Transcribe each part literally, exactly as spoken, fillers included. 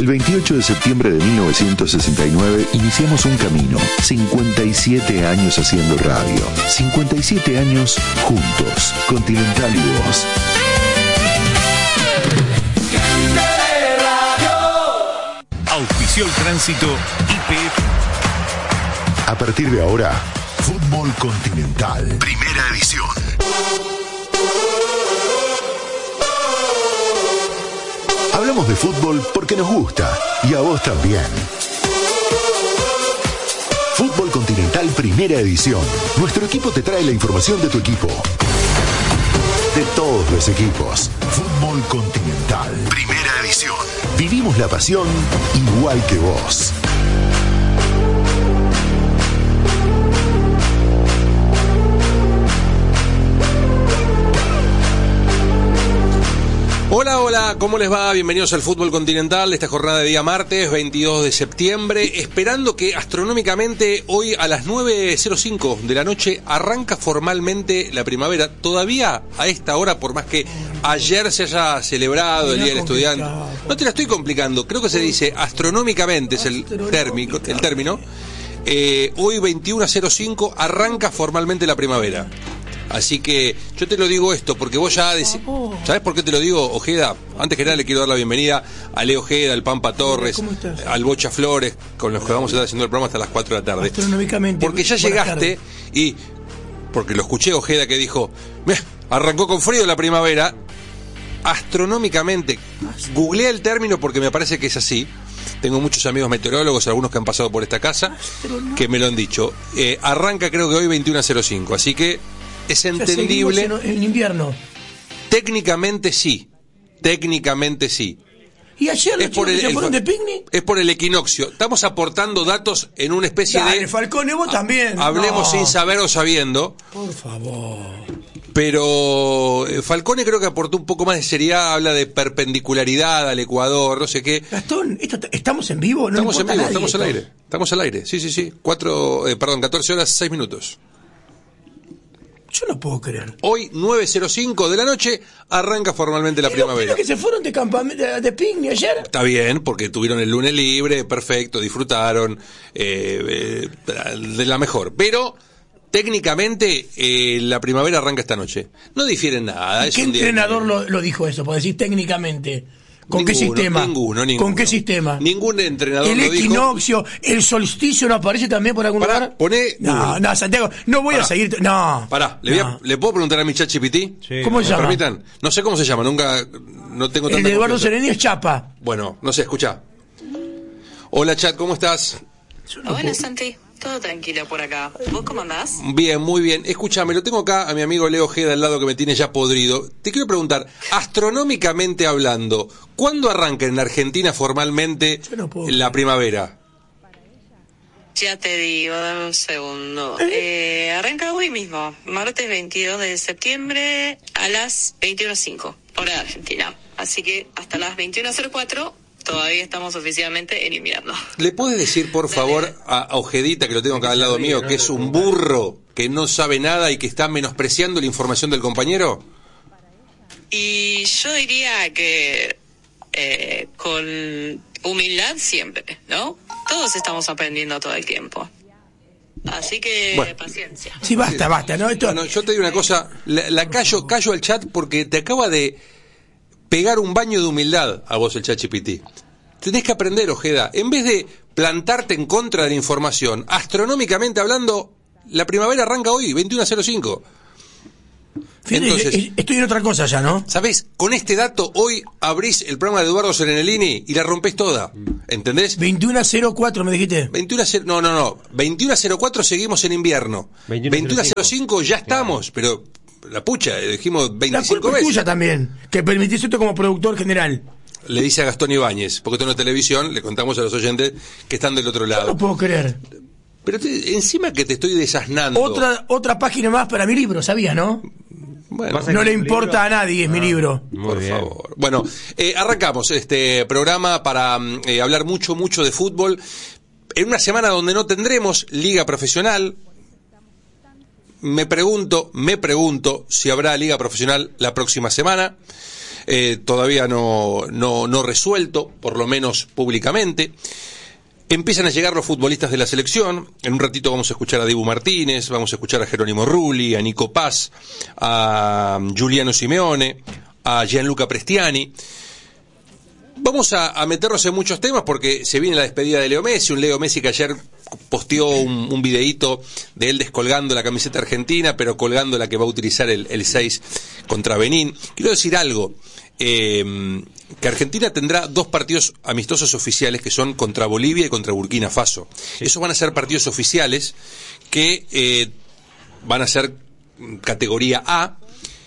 El veintiocho de septiembre de mil novecientos sesenta y nueve iniciamos un camino. cincuenta y siete años haciendo radio. cincuenta y siete años juntos. Continental y vos. Auspició el tránsito I P F. A partir de ahora, Fútbol Continental. Primera edición. Hablamos de fútbol porque nos gusta y a vos también. Fútbol Continental Primera Edición. Nuestro equipo te trae la información de tu equipo. De todos los equipos. Fútbol Continental Primera Edición. Vivimos la pasión igual que vos. Hola, hola, ¿cómo les va? Bienvenidos al Fútbol Continental, esta jornada de día martes, veintidós de septiembre, esperando que astronómicamente hoy a las nueve cero cinco de la noche arranca formalmente la primavera. Todavía a esta hora, por más que ayer se haya celebrado el Día del Estudiante, no te la estoy complicando, creo que se dice astronómicamente, es el, térmico, el término, eh, hoy veintiuno cero cinco arranca formalmente la primavera. Así que yo te lo digo esto, porque vos ya decís... ¿Sabés por qué te lo digo, Ojeda? Antes que nada le quiero dar la bienvenida a Leo Ojeda, al Pampa Torres, al Bocha Flores, con los que vamos a estar haciendo el programa hasta las cuatro de la tarde. Astronómicamente. Porque ya llegaste y... Porque lo escuché, Ojeda, que dijo... Arrancó con frío la primavera. Astronómicamente. Googleé el término porque me parece que es así. Tengo muchos amigos meteorólogos, algunos que han pasado por esta casa, que me lo han dicho. Eh, arranca creo que hoy veintiuno cero cinco, así que... Es entendible. En, en invierno. Técnicamente sí. Técnicamente sí. ¿Y ayer es por el, se fueron de picnic? Es por el equinoccio. Estamos aportando datos en una especie Dale, de... Falcone, vos también. Hablemos no. sin saber o sabiendo. Por favor. Pero Falcone creo que aportó un poco más de seriedad, habla de perpendicularidad al Ecuador, no sé qué. Gastón, esto, ¿estamos en vivo? No estamos en vivo, nadie, estamos esto. al aire. Estamos al aire, sí, sí, sí. Cuatro, eh, perdón, catorce horas, seis minutos. Yo no puedo creer. Hoy, nueve cero cinco de la noche, arranca formalmente la primavera. ¿Los que se fueron de campamento de, de picnic ayer? Está bien, porque tuvieron el lunes libre, perfecto, disfrutaron eh, eh, de la mejor. Pero, técnicamente, eh, la primavera arranca esta noche. No difieren nada. Es ¿Qué un día entrenador de... lo, lo dijo eso? Por decir técnicamente. ¿Con ninguno, qué sistema? Ninguno, ninguno. ¿Con qué sistema? Ningún entrenador el lo dijo. El equinoccio, el solsticio no aparece también por algún Pará, lugar. Poné. No, no, Santiago, no voy Pará. a seguir. No. Pará, ¿le, voy a- no. ¿le puedo preguntar a mi chat G P T? Sí, ¿cómo se ¿Me llama? permitan? No sé cómo se llama, nunca. No tengo tanta El de Eduardo confianza. Sereni es Chapa. Bueno, no sé, escuchá. Hola, chat, ¿cómo estás? Hola, Santi. Todo tranquilo por acá. ¿Vos cómo andás? Bien, muy bien. Escúchame, lo tengo acá a mi amigo Leo Ojeda al lado que me tiene ya podrido. Te quiero preguntar, astronómicamente hablando, ¿cuándo arranca en Argentina formalmente no puedo la creer. primavera? Ya te digo, dame un segundo. Eh, arranca hoy mismo, martes veintidós de septiembre a las veintiuno cero cinco, hora de Argentina. Así que hasta las veintiuno cero cuatro todavía estamos oficialmente en invierno. ¿Le puedes decir, por favor, a, a Ojedita, que lo tengo acá al lado mío, que es un burro, que no sabe nada y que está menospreciando la información del compañero? Y yo diría que eh, con humildad siempre, ¿no? Todos estamos aprendiendo todo el tiempo. Así que Bueno. paciencia. Sí, basta, basta, ¿no? Esto, Bueno, yo te digo una cosa, la, la callo, callo al chat porque te acaba de pegar un baño de humildad a vos el ChatGPT. Tenés que aprender, Ojeda. En vez de plantarte en contra de la información, astronómicamente hablando, la primavera arranca hoy, veintiuno cero cinco. fíjate, Entonces, eh, estoy en otra cosa ya, ¿no? ¿sabés? Con este dato, hoy abrís el programa de Eduardo Serenellini y la rompés toda. ¿Entendés? veintiuno cero cuatro me dijiste. veintiuno cero, no, no, no. veintiuno cero cuatro seguimos en invierno. veintiuno cero cinco ya estamos, pero la pucha, dijimos La veinticinco culpa es veces. tuya también, que permitís esto como productor general. Le dice a Gastón Ibáñez, porque esto no es televisión, le contamos a los oyentes que están del otro lado. No puedo creer. Pero te- encima que te estoy desasnando. Otra otra página más para mi libro, ¿sabías, no? Bueno, No le importa a nadie, es mi libro. por favor. Bueno, eh, arrancamos este programa para mm, eh, hablar mucho, mucho de fútbol. En una semana donde no tendremos liga profesional. Me pregunto, me pregunto si habrá liga profesional la próxima semana. eh, todavía no, no, no resuelto, por lo menos públicamente. Empiezan a llegar los futbolistas de la selección. En un ratito vamos a escuchar a Dibu Martínez, vamos a escuchar a Jerónimo Rulli, a Nico Paz, a Giuliano Simeone, a Gianluca Prestiani. Vamos a, a meternos en muchos temas porque se viene la despedida de Leo Messi, un Leo Messi que ayer posteó un, un videíto de él descolgando la camiseta argentina, pero colgando la que va a utilizar el, el seis contra Benín. Quiero decir algo, eh, que Argentina tendrá dos partidos amistosos oficiales que son contra Bolivia y contra Burkina Faso. Sí. Esos van a ser partidos oficiales que eh, van a ser categoría A,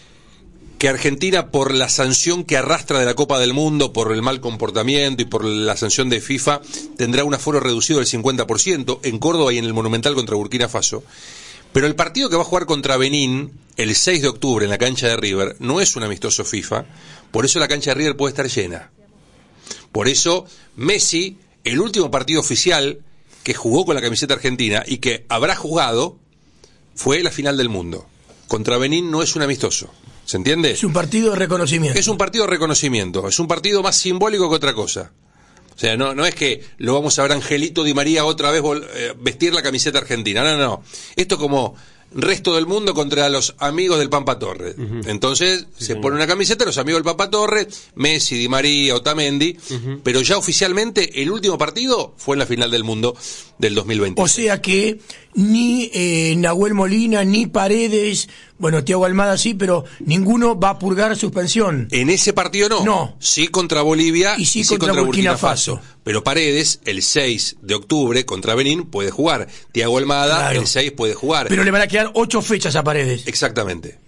que Argentina, por la sanción que arrastra de la Copa del Mundo, por el mal comportamiento y por la sanción de FIFA, tendrá un aforo reducido del cincuenta por ciento en Córdoba y en el Monumental contra Burkina Faso. Pero el partido que va a jugar contra Benín el seis de octubre en la cancha de River no es un amistoso FIFA, por eso la cancha de River puede estar llena. Por eso Messi, el último partido oficial que jugó con la camiseta argentina y que habrá jugado, fue la final del mundo. Contra Benín no es un amistoso. ¿Se entiende? Es un partido de reconocimiento. Es un partido de reconocimiento. Es un partido más simbólico que otra cosa. O sea, no, no es que lo vamos a ver Angelito Di María otra vez vol- eh, vestir la camiseta argentina. No, no, no. Esto como resto del mundo contra los amigos del Pampa Torres. Uh-huh. Entonces, sí, se señor. Pone una camiseta, los amigos del Pampa Torres, Messi, Di María, Otamendi, uh-huh. Pero ya oficialmente el último partido fue en la final del mundo del dos mil veinte. O sea que ni eh, Nahuel Molina, ni Paredes, bueno, Thiago Almada sí, pero ninguno va a purgar suspensión. En ese partido no. No. Sí contra Bolivia y sí, y sí contra, contra Burkina, Burkina Faso. Faso. Pero Paredes, el seis de octubre contra Benín, puede jugar. Thiago Almada, claro. El seis puede jugar. Pero le van a quedar ocho fechas a Paredes. Exactamente.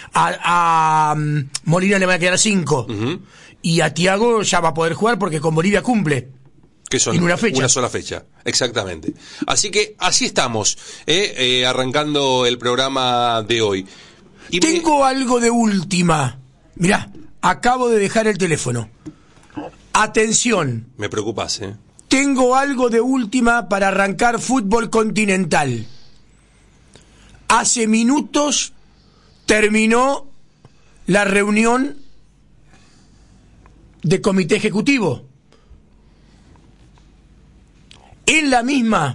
A, a um, Molina le van a quedar cinco. Uh-huh. Y a Thiago ya va a poder jugar porque con Bolivia cumple. Que son en una fecha. Una sola fecha, exactamente. Así que así estamos, eh, eh, arrancando el programa de hoy. Y Tengo me... algo de última. Mirá, acabo de dejar el teléfono. Atención. Me preocupas, ¿eh? Tengo algo de última para arrancar fútbol continental. Hace minutos terminó la reunión de comité ejecutivo. En la misma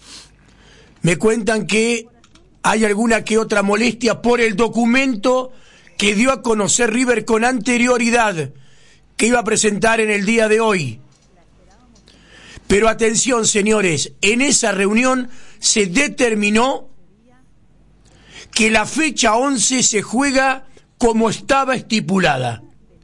me cuentan que hay alguna que otra molestia por el documento que dio a conocer River con anterioridad, que iba a presentar en el día de hoy. Pero atención, señores, en esa reunión se determinó que la fecha once se juega como estaba estipulada.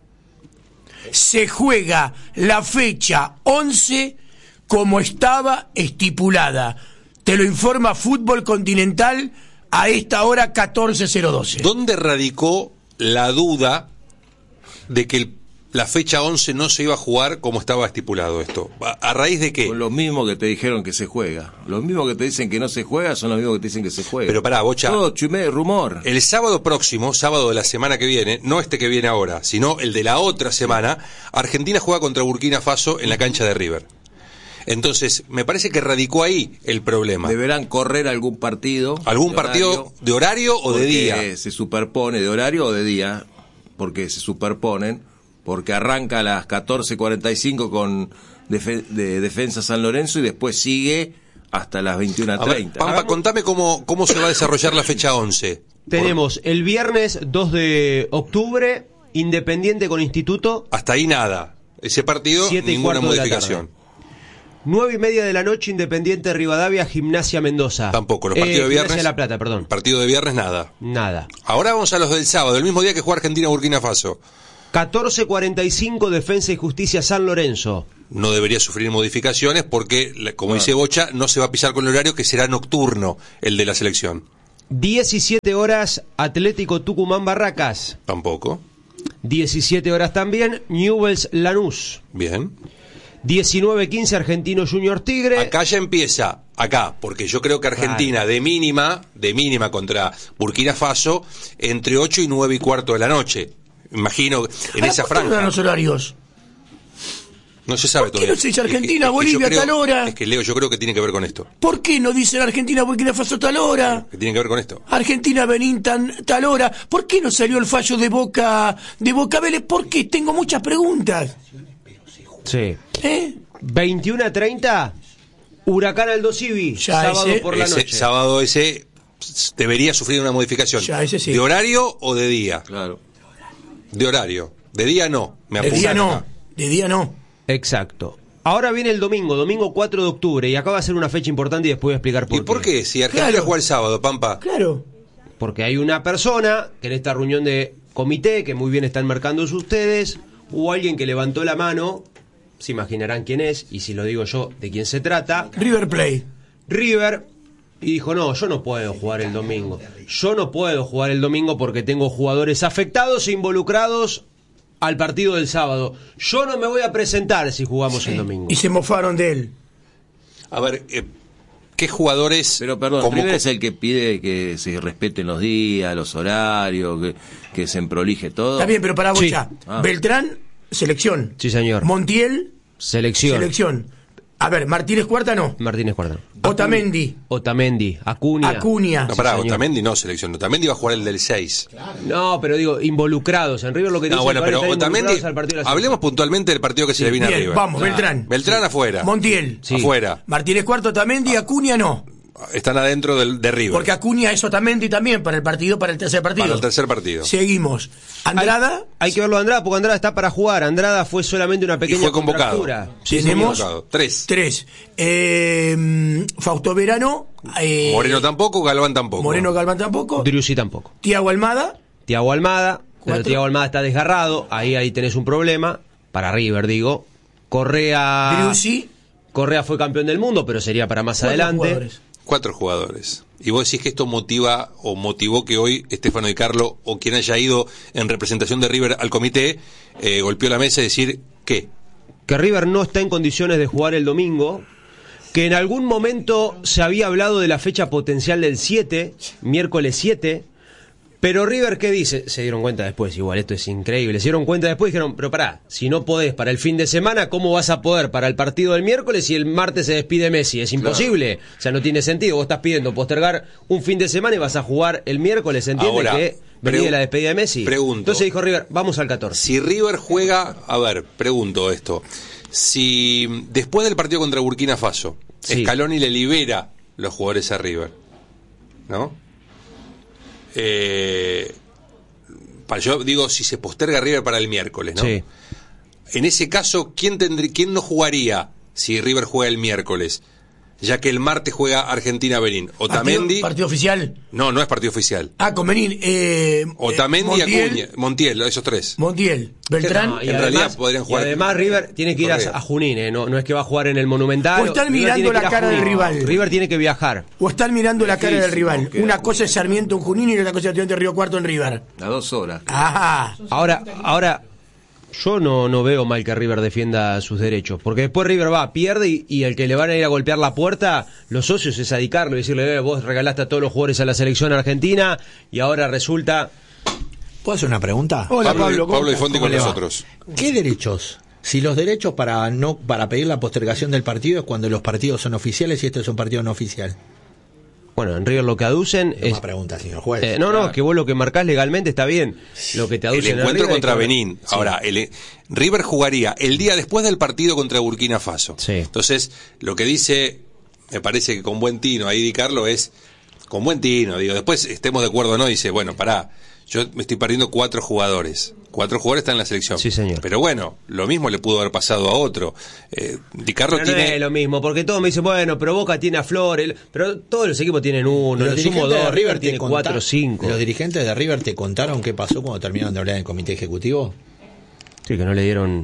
Se juega la fecha once como estaba estipulada. Te lo informa Fútbol Continental a esta hora catorce cero doce. ¿Dónde radicó la duda de que el, la fecha once no se iba a jugar como estaba estipulado esto? ¿A, a raíz de qué? Con los mismos que te dijeron que se juega. Los mismos que te dicen que no se juega son los mismos que te dicen que se juega. Pero pará, Bocha. Todo chumé, rumor. El sábado próximo, sábado de la semana que viene, no este que viene ahora, sino el de la otra semana, Argentina juega contra Burkina Faso en la cancha de River. Entonces, me parece que radicó ahí el problema. Deberán correr algún partido. ¿Algún de partido horario, de horario o de día? Se superpone de horario o de día, porque se superponen, porque arranca a las catorce cuarenta y cinco con def- de Defensa San Lorenzo y después sigue hasta las veintiuna treinta. Pampa, contame cómo, cómo se va a desarrollar la fecha once. Tenemos Por... el viernes dos de octubre, Independiente con Instituto. Hasta ahí nada. Ese partido, ninguna modificación. Nueve y media de la noche, Independiente Rivadavia, Gimnasia Mendoza. Tampoco, los partidos eh, de viernes. Gimnasia La Plata, perdón. Partido de viernes, nada. Nada. Ahora vamos a los del sábado, el mismo día que juega Argentina-Burkina Faso. catorce cuarenta y cinco, Defensa y Justicia San Lorenzo. No debería sufrir modificaciones porque, como dice Bocha, no se va a pisar con el horario que será nocturno el de la selección. diecisiete horas, Atlético Tucumán Barracas. Tampoco. diecisiete horas también, Newell's Lanús. Bien. diecinueve quince, Argentino Junior Tigre. Acá ya empieza, acá, porque yo creo que Argentina, claro, de mínima, de mínima contra Burkina Faso, entre ocho y nueve y cuarto de la noche. Imagino, en esa franja. ¿Cuáles son los horarios? No se sabe ¿Por qué todavía. no se dice Argentina, Es que- es que Bolivia, yo creo- tal hora? Es que, Leo, yo creo que tiene que ver con esto. ¿Por qué no dicen Argentina, Burkina Faso, tal hora? Que tiene que ver con esto. Argentina, Benín, tan, tal hora. ¿Por qué no salió el fallo de Boca, de Boca Vélez? ¿Por qué? Tengo muchas preguntas. Sí. ¿Eh? veintiuno a treinta, Huracán Aldo Civi, Ya sábado ese- por la Ese noche. sábado ese s- debería sufrir una modificación. Ya, ese sí. ¿De horario o de día? Claro. De horario. De día no. Me De apuntan día no, acá. de día no. Exacto. Ahora viene el domingo, domingo cuatro de octubre, y acá va a ser una fecha importante y después voy a explicar por ¿Y qué. por qué? Si Argentina Claro. juega el sábado, Pampa. Claro. Porque hay una persona que en esta reunión de comité, que muy bien están marcando ustedes, hubo alguien que levantó la mano, se imaginarán quién es, y si lo digo yo, de quién se trata, River Plate. River, y dijo, no, yo no puedo jugar el domingo. Yo no puedo jugar el domingo porque tengo jugadores afectados e involucrados al partido del sábado. Yo no me voy a presentar si jugamos el domingo. Y se mofaron de él. A ver, eh, ¿qué jugadores... Pero perdón, como- River es el que pide que se respeten los días, los horarios, que, que se emprolije todo. Está bien, pero para vos Sí. ya. Ah. Beltrán, selección. Sí, señor. Montiel, Selección. selección. A ver, Martínez Cuarta no. Martínez Cuarta. Otamendi, Otamendi, Acuña. Acuña. No, pará, Sí, señor. Otamendi no selección. Otamendi va a jugar el del seis. No, pero digo, involucrados. En River lo que dice No, bueno, es que pero van a estar Otamendi... involucrados al partido de la Hablemos puntualmente del partido que se le viene Bien, arriba. vamos, Beltrán. Beltrán afuera. Montiel. Sí. Afuera. Martínez Cuarto, Otamendi, Acuña no. Están adentro del, de River. Porque Acuña es Otamendi también para el partido, para el tercer partido. Para el tercer partido. Seguimos. Andrada, Hay, hay que verlo a Andrada, porque Andrada está para jugar. Andrada fue solamente una Y pequeña fue convocado. contractura. Sí, Tenemos- fue convocado. Tres. tres. Eh, Fausto Verano, eh, Moreno tampoco, Galván tampoco. Moreno Galván tampoco. Driussi tampoco. Tiago Almada, Thiago Almada, pero Cuatro. Thiago Almada está desgarrado. Ahí, ahí tenés un problema. Para River, digo. Correa. Driussi. Correa fue campeón del mundo, pero sería para más cuatro adelante. jugadores. Cuatro jugadores. Y vos decís que esto motiva o motivó que hoy Estefano Di Carlo o quien haya ido en representación de River al comité eh, golpeó la mesa y decir ¿qué? Que River no está en condiciones de jugar el domingo, que en algún momento se había hablado de la fecha potencial del siete, miércoles siete, pero River, ¿qué dice? Se dieron cuenta después, igual esto es increíble, se dieron cuenta después y dijeron, pero pará, si no podés para el fin de semana, ¿cómo vas a poder para el partido del miércoles si el martes se despide Messi? Es imposible, o sea, no tiene sentido, vos estás pidiendo postergar un fin de semana y vas a jugar el miércoles, ¿entiendes? Ahora, Que venía pregu- de la despedida de Messi. pregunto. Entonces dijo River, vamos al catorce. Si River juega, a ver, pregunto esto, si después del partido contra Burkina Faso, Sí. Scaloni le libera los jugadores a River, ¿no? Eh, para, yo digo, si se posterga River para el miércoles, ¿no? Sí. En ese caso, ¿quién, tendría, ¿quién no jugaría si River juega el miércoles? Ya que el martes juega Argentina-Benín. Otamendi... Partido, partido oficial. No, no es partido oficial. Ah, con Benín. Eh, Otamendi y eh, Montiel, Acuña. Montiel, esos tres. Montiel. Beltrán. No, y En además- realidad podrían jugar- Y además River tiene que ir a, Correa. a Junín, ¿eh? no, no es que va a jugar en el Monumental. O están River mirando tiene que la ir a cara del Junín. rival. River tiene que viajar. O están mirando la cara del Difícil, rival. porque- Una cosa es Sarmiento en Junín y otra cosa es Estudiante de Río Cuarto en River. A dos horas. Ah, Ahora, ahora yo no, no veo mal que River defienda sus derechos, porque después River va, pierde y, y el que le van a ir a golpear la puerta, los socios, es adicarlo y decirle, eh, vos regalaste a todos los jugadores a la selección argentina y ahora resulta... ¿Puedo hacer una pregunta? hola Pablo, Pablo. ¿cómo Pablo y estás? Fonti ¿Cómo con le va? nosotros. ¿Qué derechos? Si los derechos para no para pedir la postergación del partido es cuando los partidos son oficiales y este es un partido no oficial. Bueno, en River lo que aducen Es es... una pregunta, señor juez. eh, no, no, que vos lo que marcás legalmente está bien. Lo que te El aducen en encuentro River contra es que- Benín. Sí. Ahora, el, River jugaría el día después del partido contra Burkina Faso. Sí. Entonces, lo que dice, me parece que con buen tino, ahí Di Carlo es, con buen tino, digo, después estemos de acuerdo o no, dice, bueno, pará, yo me estoy perdiendo cuatro jugadores. Cuatro jugadores están en la selección. Sí, señor. Pero bueno, lo mismo le pudo haber pasado a otro. Eh, Di Carlo Pero no tiene... es lo mismo, porque todos me dicen, bueno, pero Boca tiene a Flores, pero todos los equipos tienen uno, Los el sumo dirigentes de dos, River te tiene conta- cuatro o cinco. ¿Los dirigentes de River te contaron qué pasó cuando terminaron de hablar en el comité ejecutivo? Sí, que no le dieron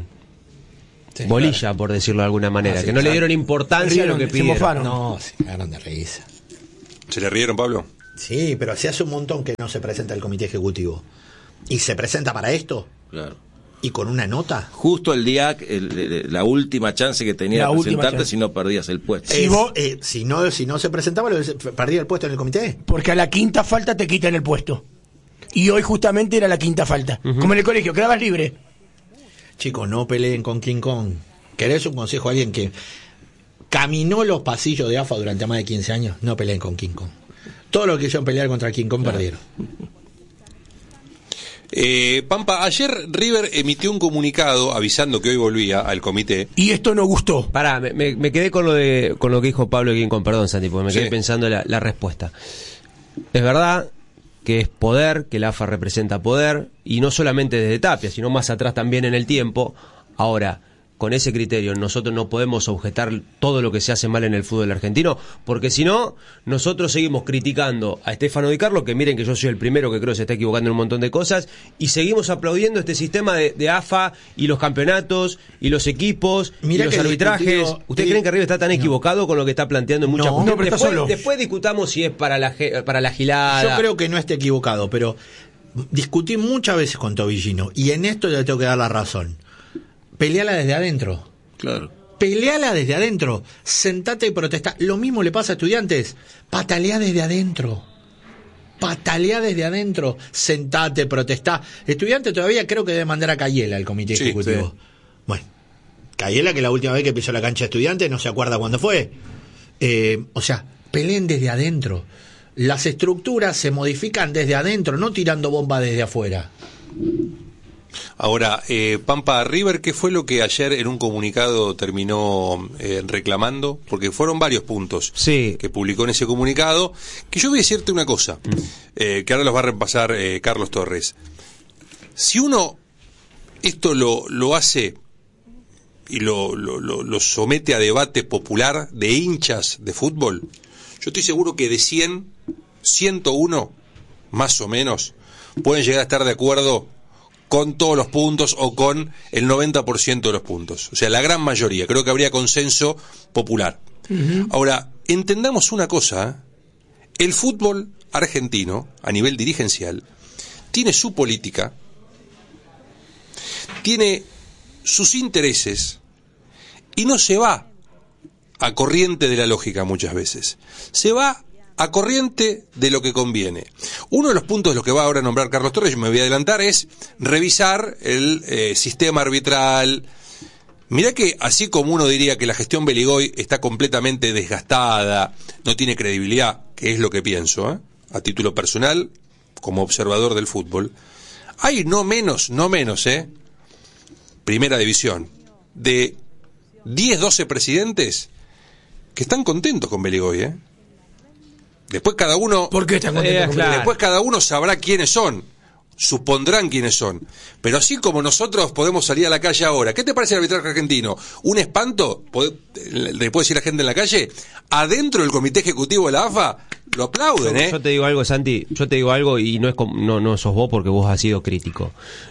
Sí, bolilla, claro. por decirlo de alguna manera, Ah, sí, que no le claro. dieron importancia a lo que Se pidieron. mofaron. No, se cagaron de risa. ¿Se le rieron, Pablo? Sí, pero se hace un montón que no se presenta el comité ejecutivo. ¿Y se presenta para esto? Claro. ¿Y con una nota? Justo el día, el- el- la última chance que tenía La de última presentarte chance. si no perdías el puesto. Si Es, vos- eh, si, no, si no se presentaba, lo- perdía el puesto en el comité. Porque a la quinta falta te quitan el puesto. Y hoy justamente era la quinta falta. Como en el colegio, quedabas libre. Chicos, no peleen con King Kong. ¿Querés un consejo a alguien que caminó los pasillos de A F A durante más de quince años? No peleen con King Kong. Todo lo que quisieron pelear contra King Kong claro. perdieron. Eh, Pampa, ayer River emitió un comunicado avisando que hoy volvía al comité. Y esto no gustó. Pará, me, me, me quedé con lo de con lo que dijo Pablo King Kong, perdón, Santi, porque me sí. quedé pensando la, la respuesta. Es verdad que es poder, que la A F A representa poder, y no solamente desde Tapia, sino más atrás también en el tiempo. Ahora, con ese criterio nosotros no podemos objetar todo lo que se hace mal en el fútbol argentino, porque si no, nosotros seguimos criticando a Stefano Di Carlo, que miren que yo soy el primero que creo que se está equivocando en un montón de cosas, y seguimos aplaudiendo este sistema de, de A F A y los campeonatos y los equipos Mirá y los arbitrajes. Discutido, ¿Ustedes eh, creen que River está tan no. equivocado con lo que está planteando en muchas no, cuestiones? No, después, solo. después discutamos si es para la para la gilada. Yo creo que no esté equivocado, pero discutí muchas veces con Tobillino, y en esto le tengo que dar la razón. Peleala desde adentro. Claro. Peleala desde adentro. Sentate y protesta. Lo mismo le pasa a Estudiantes. Patalea desde adentro. Patalea desde adentro. Sentate, protestá. Estudiantes todavía creo que debe mandar a Cayela, el comité sí, ejecutivo. Sí. Bueno, Cayela, que la última vez que pisó la cancha de Estudiantes no se acuerda cuándo fue. Eh, o sea, peleen desde adentro. Las estructuras se modifican desde adentro, no tirando bombas desde afuera. Ahora, eh, Pampa, River, ¿qué fue lo que ayer en un comunicado terminó eh, reclamando? Porque fueron varios puntos sí. que publicó en ese comunicado, que yo voy a decirte una cosa, mm. eh, que ahora los va a repasar eh, Carlos Torres. Si uno esto lo, lo hace y lo, lo, lo, lo somete a debate popular de hinchas de fútbol, yo estoy seguro que de cien, ciento uno, más o menos, pueden llegar a estar de acuerdo con todos los puntos o con el noventa por ciento de los puntos. O sea, la gran mayoría. Creo que habría consenso popular. Uh-huh. Ahora, entendamos una cosa. El fútbol argentino, a nivel dirigencial, tiene su política, tiene sus intereses y no se va a corriente de la lógica muchas veces. Se va a corriente de lo que conviene. Uno de los puntos de los que va ahora a nombrar Carlos Torres, yo me voy a adelantar, es revisar el eh, sistema arbitral. Mirá que así como uno diría que la gestión Beligoy está completamente desgastada, no tiene credibilidad, que es lo que pienso, ¿eh? a título personal, como observador del fútbol, hay no menos, no menos, ¿eh? Primera división, de diez, doce presidentes que están contentos con Beligoy, ¿eh? Después cada uno, ¿por qué están contentos eh, con claro. Después cada uno sabrá quiénes son, supondrán quiénes son. Pero así como nosotros podemos salir a la calle ahora, ¿qué te parece el arbitraje argentino? ¿Un espanto? ¿Le puede decir la gente en la calle? Adentro del comité ejecutivo de la A F A lo aplauden, yo, ¿eh? Yo te digo algo, Santi, yo te digo algo y no es no, no sos vos porque vos has sido crítico.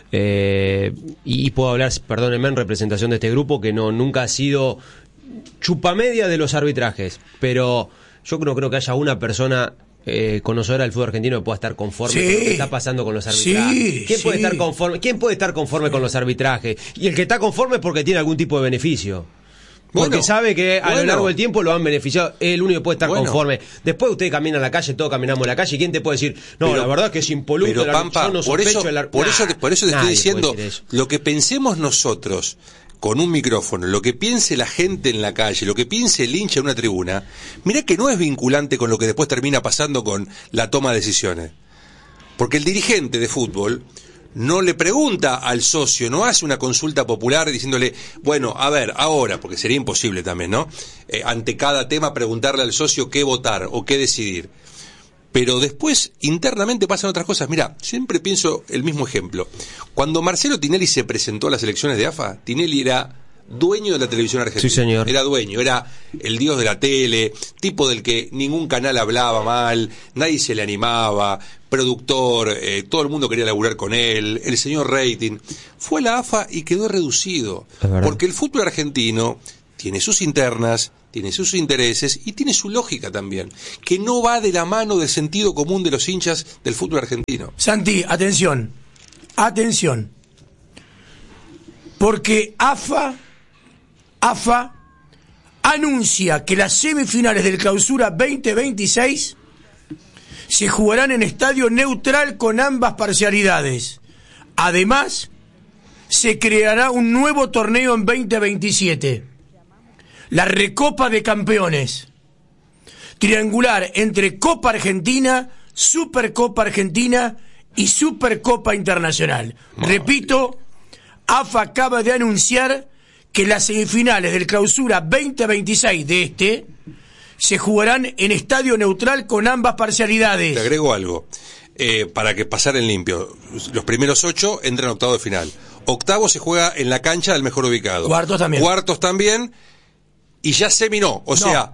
Eh, y, y puedo hablar, perdónenme, en representación de este grupo que no nunca ha sido chupamedia de los arbitrajes, pero yo no creo que haya una persona eh, conocedora del fútbol argentino que pueda estar conforme sí, con lo que está pasando con los arbitrajes. Sí, ¿Quién sí. puede estar conforme? ¿Quién puede estar conforme con los arbitrajes? Y el que está conforme es porque tiene algún tipo de beneficio. Porque bueno, sabe que a bueno. lo largo del tiempo lo han beneficiado. Es el único que puede estar bueno. conforme. Después usted camina en la calle, todos caminamos en la calle. ¿Y quién te puede decir? No, pero, la verdad es que es impoluto. Pero, Pampa, yo no por eso, el ar... por, nah, eso, por eso te estoy diciendo, lo que pensemos nosotros con un micrófono, lo que piense la gente en la calle, lo que piense el hincha en una tribuna, mirá que no es vinculante con lo que después termina pasando con la toma de decisiones. Porque el dirigente de fútbol no le pregunta al socio, no hace una consulta popular diciéndole, bueno, a ver, ahora, porque sería imposible también, ¿no? Eh, ante cada tema preguntarle al socio qué votar o qué decidir. Pero después, internamente pasan otras cosas. Mira, siempre pienso el mismo ejemplo. Cuando Marcelo Tinelli se presentó a las elecciones de A F A, Tinelli era dueño de la televisión argentina. Sí, señor. Era dueño, era el dios de la tele, tipo del que ningún canal hablaba mal, nadie se le animaba, productor, eh, todo el mundo quería laburar con él, el señor rating. Fue a la A F A y quedó reducido. Porque el fútbol argentino tiene sus internas, tiene sus intereses y tiene su lógica también, que no va de la mano del sentido común de los hinchas del fútbol argentino. Santi, atención, atención, porque AFA, AFA anuncia que las semifinales del Clausura veinte veintiséis se jugarán en estadio neutral con ambas parcialidades. Además, se creará un nuevo torneo en veinte veintisiete. La Recopa de Campeones. Triangular entre Copa Argentina, Supercopa Argentina y Supercopa Internacional. Madre. Repito, A F A acaba de anunciar que las semifinales del Clausura veinte veintiséis de este se jugarán en estadio neutral con ambas parcialidades. Te agrego algo, eh, para que pasar en limpio. Los primeros ocho entran a octavo de final. Octavo se juega en la cancha del mejor ubicado. Cuartos también. Cuartos también. Y ya semi no. O no. sea,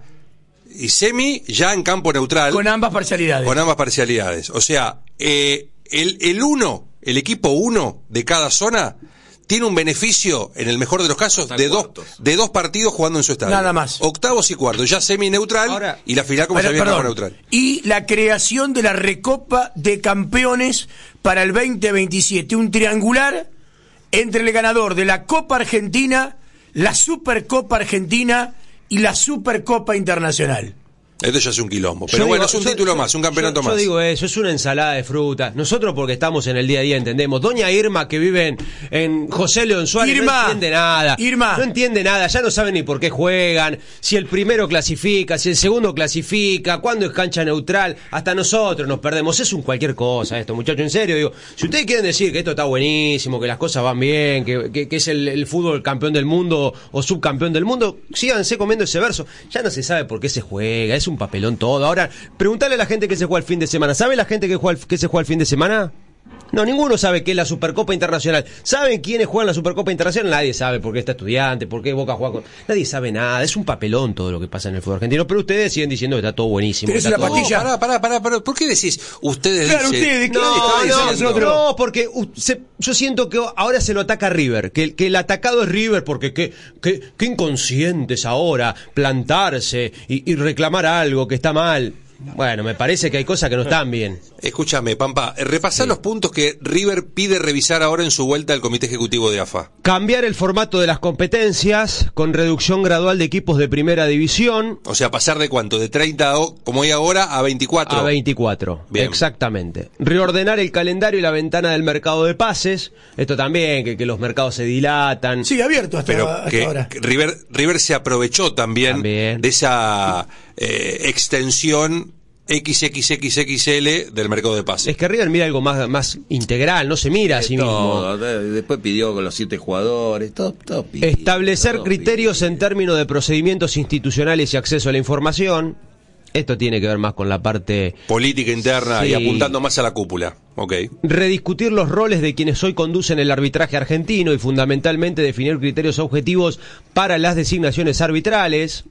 y semi ya en campo neutral. Con ambas parcialidades. Con ambas parcialidades. O sea, eh, el, el uno, el equipo uno de cada zona tiene un beneficio, en el mejor de los casos, de dos, de dos partidos jugando en su estadio. Nada más. Octavos y cuartos, ya semi-neutral. Ahora, y la final como se había en campo neutral. Y la creación de la Recopa de Campeones para el veinte veintisiete. Un triangular entre el ganador de la Copa Argentina, la Supercopa Argentina y la Supercopa Internacional. Esto ya es un quilombo. Pero yo bueno, digo, es un yo, título yo, más, un campeonato yo, más. Yo digo eso, es una ensalada de frutas. Nosotros porque estamos en el día a día entendemos. Doña Irma que vive en, en José León Suárez Irma, no entiende nada. Irma. No entiende nada, ya no saben ni por qué juegan, si el primero clasifica, si el segundo clasifica, cuándo es cancha neutral. Hasta nosotros nos perdemos. Es un cualquier cosa esto, muchachos, en serio. Digo, si ustedes quieren decir que esto está buenísimo, que las cosas van bien, que, que, que es el, el fútbol campeón del mundo o subcampeón del mundo, síganse comiendo ese verso. Ya no se sabe por qué se juega, es un papelón todo. Ahora, preguntale a la gente que se juega el fin de semana. ¿Sabe la gente que, juega el, que se juega el fin de semana? No, ninguno sabe qué es la Supercopa Internacional. ¿Saben quiénes juegan la Supercopa Internacional? Nadie sabe por qué está Estudiante, por qué Boca juega con... Nadie sabe nada. Es un papelón todo lo que pasa en el fútbol argentino. Pero ustedes siguen diciendo que está todo buenísimo. Pero la todo... patilla. Pará, pará, pará, pará. ¿Por qué decís ustedes? Claro, dicen... ustedes. No, no, no, no, no, porque uh, se, yo siento que ahora se lo ataca a River. Que, que el atacado es River porque qué que, que inconscientes ahora plantarse y, y reclamar algo que está mal. Bueno, me parece que hay cosas que no están bien. Escúchame, Pampa, repasá sí. los puntos que River pide revisar ahora en su vuelta al Comité Ejecutivo de A F A. Cambiar el formato de las competencias con reducción gradual de equipos de primera división. O sea, pasar de cuánto, de treinta como hay ahora a veinticuatro. A veinticuatro, bien. Exactamente. Reordenar el calendario y la ventana del mercado de pases. Esto también, que, que los mercados se dilatan. Sí, abierto hasta, Pero hasta que, ahora. Que River, River se aprovechó también, también. de esa eh, extensión equis equis equis equis ele del mercado de pases. Es que River mira algo más, más integral, no se mira a sí todo, mismo. Después pidió con los siete jugadores, todo, todo pidió, Establecer todo criterios pidió. en términos de procedimientos institucionales y acceso a la información. Esto tiene que ver más con la parte política interna, sí. Y apuntando más a la cúpula. Okay. Rediscutir los roles de quienes hoy conducen el arbitraje argentino y fundamentalmente definir criterios objetivos para las designaciones arbitrales.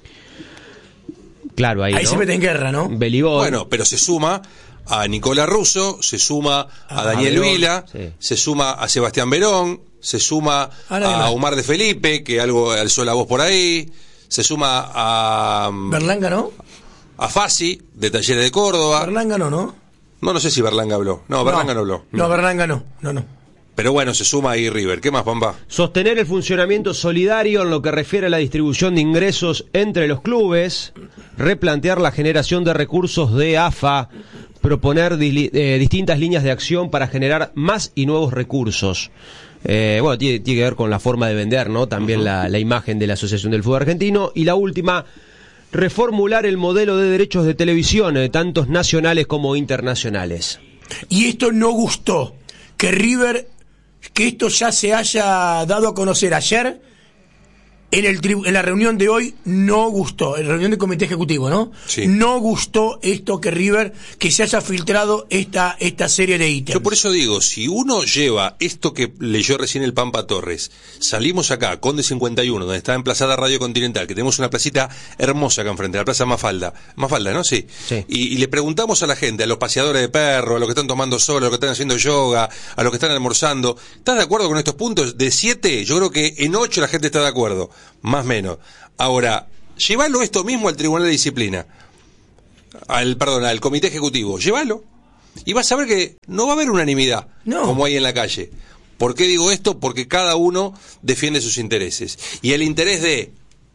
Claro, ahí, ahí ¿no? se mete en guerra, ¿no? Belibón. Bueno, pero se suma a Nicolás Russo, se suma a Daniel Verón, Vila, sí. se suma a Sebastián Verón, se suma a, a Omar de Felipe, que algo alzó la voz por ahí, se suma a... Berlanga, ¿no? A Fassi, de Talleres de Córdoba. Berlanga no, ¿no? No, no sé si Berlanga habló. No, Berlanga no, no habló. No, no, Berlanga no, no, no. Pero bueno, se suma ahí River. ¿Qué más, Pampa? Sostener el funcionamiento solidario en lo que refiere a la distribución de ingresos entre los clubes, replantear la generación de recursos de A F A, proponer di- eh, distintas líneas de acción para generar más y nuevos recursos. Eh, bueno, tiene, tiene que ver con la forma de vender, ¿no? También uh-huh. la, la imagen de la Asociación del Fútbol Argentino. Y la última, reformular el modelo de derechos de televisión, eh, tantos nacionales como internacionales. Y esto no gustó, que River... que esto ya se haya dado a conocer ayer en el tribu- en la reunión de hoy, no gustó, en la reunión del comité ejecutivo, ¿no? Sí. No gustó esto que River, que se haya filtrado esta esta serie de ítems. Yo por eso digo, si uno lleva esto que leyó recién el Pampa Torres, salimos acá, Conde cincuenta y uno, donde está emplazada Radio Continental, que tenemos una placita hermosa acá enfrente, la Plaza Mafalda, Mafalda, ¿no? Sí. Sí. Y, y le preguntamos a la gente, a los paseadores de perros, a los que están tomando sol, a los que están haciendo yoga, a los que están almorzando, ¿estás de acuerdo con estos puntos? De siete, yo creo que en ocho la gente está de acuerdo. Más o menos. Ahora, llévalo esto mismo al Tribunal de Disciplina, al, perdón, al Comité Ejecutivo, llévalo, y vas a ver que no va a haber unanimidad, no. como hay en la calle. ¿Por qué digo esto? Porque cada uno defiende sus intereses. Y el interés de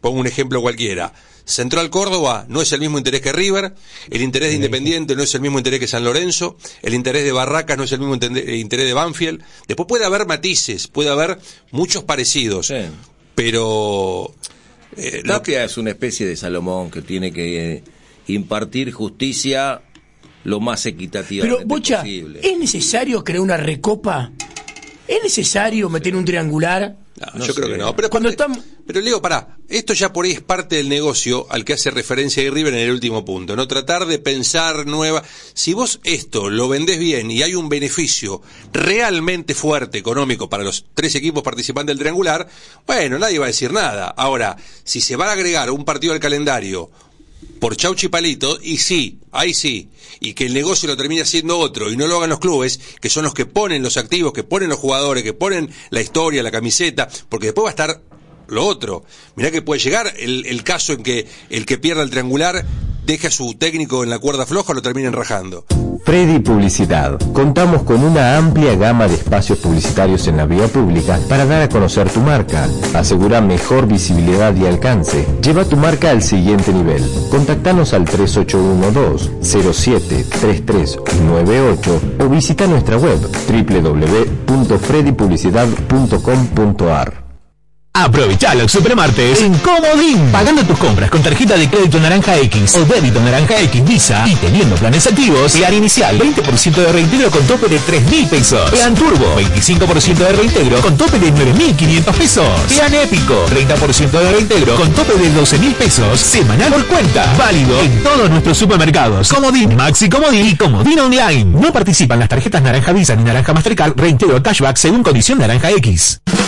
pongo un ejemplo cualquiera. Central Córdoba no es el mismo interés que River, el interés de Independiente no es el mismo interés que San Lorenzo, el interés de Barracas no es el mismo interés de Banfield. Después puede haber matices, puede haber muchos parecidos, sí. pero... Eh, Tapia lo... es una especie de Salomón que tiene que eh, impartir justicia lo más equitativamente pero, Bocha, posible. ¿Es necesario crear una recopa? ¿Es necesario meter un triangular? No, no yo sé. creo que no. Pero, Cuando parte, están... pero Leo, pará, esto ya por ahí es parte del negocio al que hace referencia de River en el último punto, no tratar de pensar nueva. Si vos esto lo vendés bien y hay un beneficio realmente fuerte económico para los tres equipos participantes del triangular, bueno, nadie va a decir nada. Ahora, si se va a agregar un partido al calendario por Chauchi Palito, y sí, ahí sí, y que el negocio lo termine haciendo otro y no lo hagan los clubes, que son los que ponen los activos, que ponen los jugadores, que ponen la historia, la camiseta, porque después va a estar lo otro. Mirá que puede llegar el, el caso en que el que pierda el triangular deje a su técnico en la cuerda floja o lo terminen rajando. Freddy Publicidad. Contamos con una amplia gama de espacios publicitarios en la vía pública para dar a conocer tu marca. Asegura mejor visibilidad y alcance. Lleva tu marca al siguiente nivel. Contactanos al tres ocho uno dos cero siete tres tres nueve ocho o visita nuestra web doble u doble u doble u punto freddy publicidad punto com punto a r. Aprovecha los supermartes en Comodín. Pagando tus compras con tarjeta de crédito Naranja X o débito Naranja X Visa y teniendo planes activos, plan inicial veinte por ciento de reintegro con tope de tres mil pesos. Plan Turbo veinticinco por ciento de reintegro con tope de nueve mil quinientos pesos. Plan Épico treinta por ciento de reintegro con tope de doce mil pesos. Semanal por cuenta. Válido en todos nuestros supermercados. Comodín, Maxi Comodín y Comodín Online. No participan las tarjetas Naranja Visa ni Naranja Mastercard. Reintegro cashback según condición Naranja X.